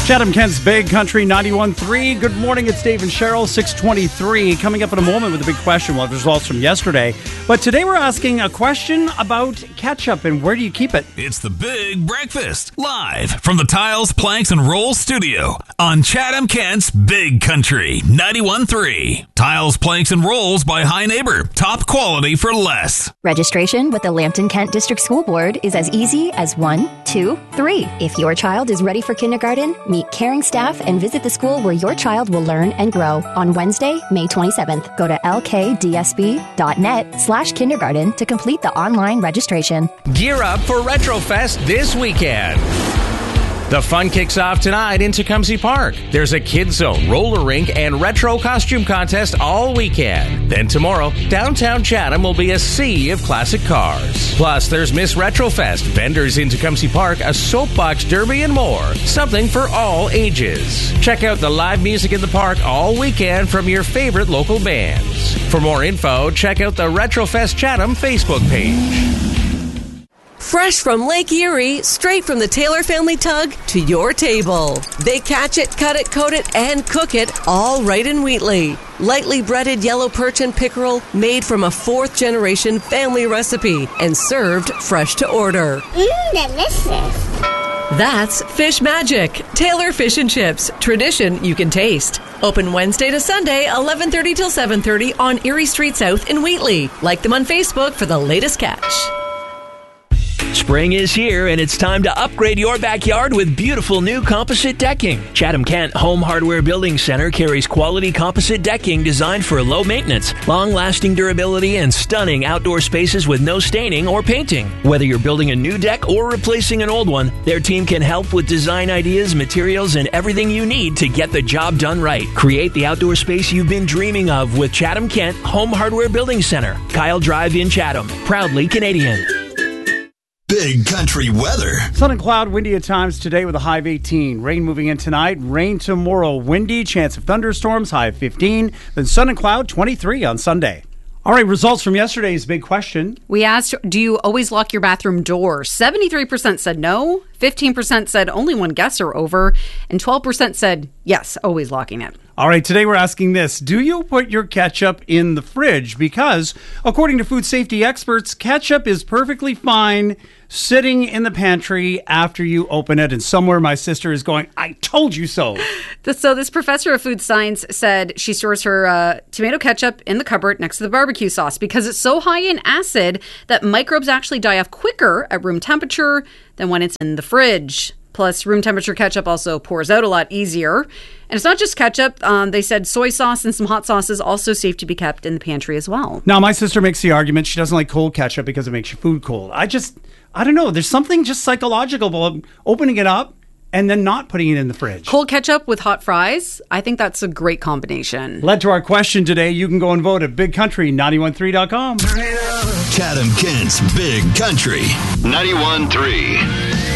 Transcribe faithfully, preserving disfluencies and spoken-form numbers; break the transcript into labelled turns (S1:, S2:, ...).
S1: Chatham Kent's Big Country ninety-one point three. Good morning, it's Dave and Cheryl, six twenty-three. Coming up in a moment with a big question. We'll have results from yesterday. But today we're asking a question about ketchup and where do you keep it?
S2: It's the Big Breakfast, live from the Tiles, Planks, and Rolls studio on Chatham Kent's Big Country ninety-one point three. Tiles, Planks, and Rolls by High Neighbor. Top quality for less.
S3: Registration with the Lambton Kent District School Board is as easy as one, two, three. If your child is ready for kindergarten, meet caring staff and visit the school where your child will learn and grow on Wednesday, May twenty-seventh. Go to lkdsb.net slash kindergarten to complete the online registration.
S4: Gear up for Retrofest this weekend. The fun kicks off tonight in Tecumseh Park. There's a kids zone, roller rink, and retro costume contest all weekend. Then tomorrow, downtown Chatham will be a sea of classic cars. Plus, there's Miss Retrofest, vendors in Tecumseh Park, a soapbox derby, and more. Something for all ages. Check out the live music in the park all weekend from your favorite local bands. For more info, check out the Retrofest Chatham Facebook page.
S5: Fresh from Lake Erie, straight from the Taylor family tug to your table. They catch it, cut it, coat it, and cook it all right in Wheatley. Lightly breaded yellow perch and pickerel made from a fourth-generation family recipe and served fresh to order.
S6: Mmm, delicious.
S5: That's Fish Magic. Taylor Fish and Chips. Tradition you can taste. Open Wednesday to Sunday, eleven thirty till seven thirty on Erie Street South in Wheatley. Like them on Facebook for the latest catch.
S7: Spring is here, and it's time to upgrade your backyard with beautiful new composite decking. Chatham Kent Home Hardware Building Center carries quality composite decking designed for low maintenance, long-lasting durability, and stunning outdoor spaces with no staining or painting. Whether you're building a new deck or replacing an old one, their team can help with design ideas, materials, and everything you need to get the job done right. Create the outdoor space you've been dreaming of with Chatham Kent Home Hardware Building Center, Kyle Drive in Chatham. Proudly Canadian.
S8: Big Country weather.
S1: Sun and cloud, windy at times today with a high of eighteen. Rain moving in tonight, rain tomorrow, windy, chance of thunderstorms, high of fifteen. Then sun and cloud, twenty-three on Sunday. All right, results from yesterday's big question.
S9: We asked, do you always lock your bathroom door? seventy-three percent said no, fifteen percent said only one guest or over, and twelve percent said yes, always locking it.
S1: All right, today we're asking this. Do you put your ketchup in the fridge? Because, according to food safety experts, ketchup is perfectly fine sitting in the pantry after you open it. And somewhere my sister is going, I told you so.
S9: So this professor of food science said she stores her uh, tomato ketchup in the cupboard next to the barbecue sauce because it's so high in acid that microbes actually die off quicker at room temperature than when it's in the fridge. Plus, room temperature ketchup also pours out a lot easier. And it's not just ketchup. Um, they said soy sauce and some hot sauces also safe to be kept in the pantry as well.
S1: Now, my sister makes the argument she doesn't like cold ketchup because it makes your food cold. I just, I don't know. There's something just psychological about opening it up and then not putting it in the fridge.
S9: Cold ketchup with hot fries, I think that's a great combination.
S1: Led to our question today. You can go and vote at big country ninety-one three dot com.
S8: Chatham Kent's Big Country ninety-one three.